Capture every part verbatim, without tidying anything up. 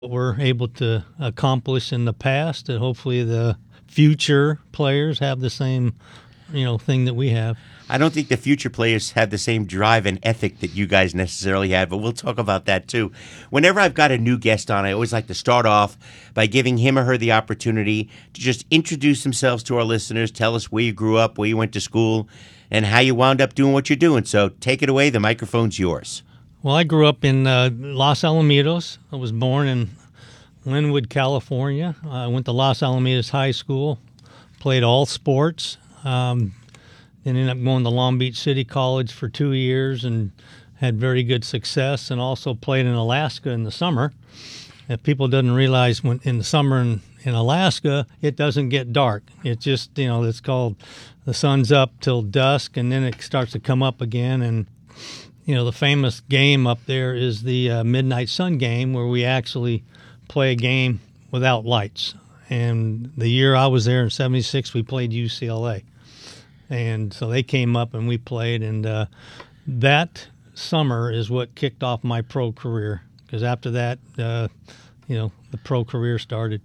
we're able to accomplish in the past, and hopefully the future players have the same, you know, thing that we have. I don't think the future players have the same drive and ethic that you guys necessarily have, but we'll talk about that too. Whenever I've got a new guest on, I always like to start off by giving him or her the opportunity to just introduce themselves to our listeners, tell us where you grew up, where you went to school, and how you wound up doing what you're doing. So take it away. The microphone's yours. Well, I grew up in uh, Los Alamitos. I was born in Linwood, California. I went to Los Alamitos High School, played all sports. Um, Then ended up going to Long Beach City College for two years and had very good success, and also played in Alaska in the summer. If people didn't realize, when in the summer in, in Alaska, it doesn't get dark. It's just, you know, it's called the sun's up till dusk, and then it starts to come up again. And, you know, the famous game up there is the uh, Midnight Sun game, where we actually play a game without lights. And the year I was there in seventy-six, we played U C L A. And so they came up and we played, and uh, that summer is what kicked off my pro career, because after that, uh, you know, the pro career started.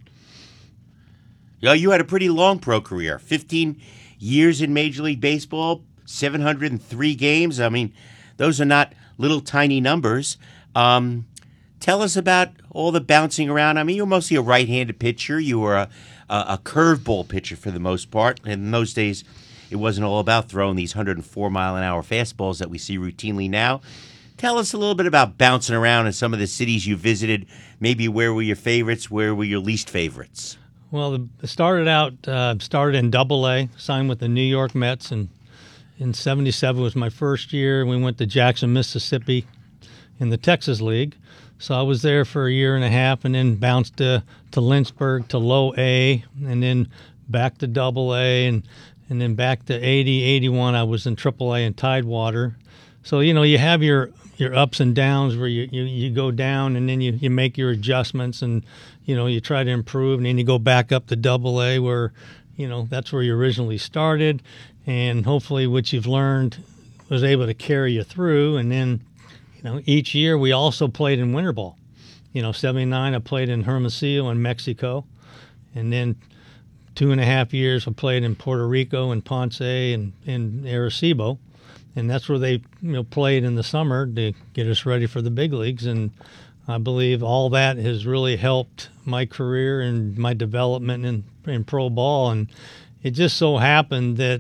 Yeah, you had a pretty long pro career, fifteen years in Major League Baseball, seven hundred three games. I mean, those are not little tiny numbers. Um, tell us about all the bouncing around. I mean, you were mostly a right-handed pitcher. You were a, a, a curveball pitcher for the most part. And in those days, it wasn't all about throwing these one hundred four mile an hour fastballs that we see routinely now. Tell us a little bit about bouncing around in some of the cities you visited. Maybe where were your favorites? Where were your least favorites? Well, it started out, uh, started in Double A, signed with the New York Mets, and in seventy-seven was my first year. We went to Jackson, Mississippi in the Texas League. So I was there for a year and a half, and then bounced to, to Lynchburg, to Low A, and then back to Double A, and And then back to eighty, eighty-one, I was in Triple A in Tidewater. So, you know, you have your, your ups and downs where you, you, you go down, and then you, you make your adjustments, and, you know, you try to improve, and then you go back up to Double A where, you know, that's where you originally started. And hopefully what you've learned was able to carry you through. And then, you know, each year we also played in winter ball. You know, seventy-nine, I played in Hermosillo in Mexico. And then two and a half years I played in Puerto Rico and Ponce and, and Arecibo, and that's where they, you know, played in the summer to get us ready for the big leagues. And I believe all that has really helped my career and my development in, in pro ball. And it just so happened that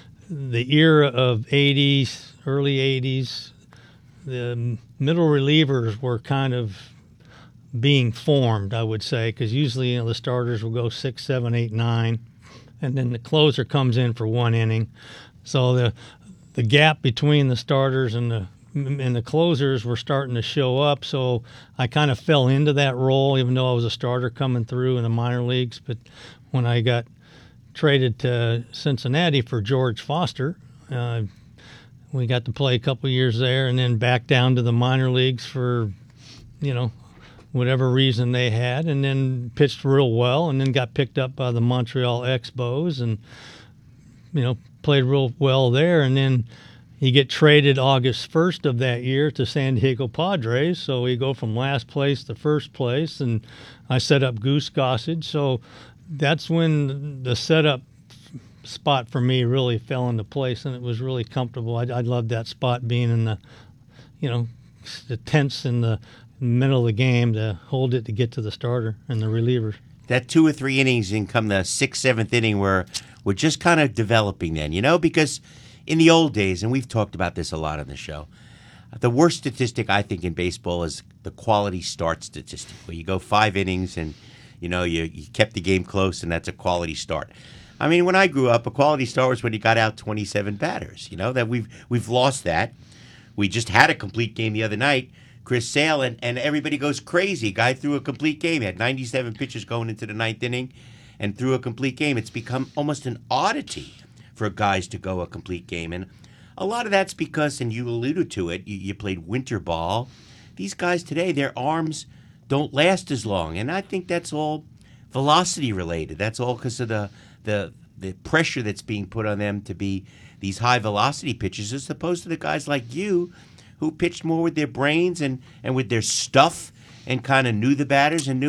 the era of eighties, early eighties, the middle relievers were kind of being formed, I would say, because usually, you know, the starters will go six, seven, eight, nine, and then the closer comes in for one inning. So the the gap between the starters and the and the closers were starting to show up. So I kind of fell into that role, even though I was a starter coming through in the minor leagues. But when I got traded to Cincinnati for George Foster, uh, we got to play a couple years there, and then back down to the minor leagues for, you know, whatever reason they had, and then pitched real well, and then got picked up by the Montreal Expos, and, you know, played real well there. And then you get traded August first of that year to San Diego Padres, so we go from last place to first place, and I set up Goose Gossage. So that's when the setup spot for me really fell into place, and it was really comfortable. I, I loved that spot, being in the, you know, the tenths in the middle of the game to hold it to get to the starter and the relievers. That two or three innings and come the sixth, seventh inning where we're just kind of developing then, you know, because in the old days, and we've talked about this a lot on the show, the worst statistic I think in baseball is the quality start statistic, where you go five innings and, you know, you, you kept the game close, and that's a quality start. I mean, when I grew up, a quality start was when you got out twenty-seven batters, you know, that we've we've lost that. We just had a complete game the other night. Chris Sale, and, and everybody goes crazy. Guy threw a complete game. He had ninety-seven pitches going into the ninth inning and threw a complete game. It's become almost an oddity for guys to go a complete game. And a lot of that's because, and you alluded to it, you, you played winter ball. These guys today, their arms don't last as long. And I think that's all velocity related. That's all because of the, the, the pressure that's being put on them to be these high velocity pitches, as opposed to the guys like you who pitched more with their brains and, and with their stuff and kind of knew the batters and knew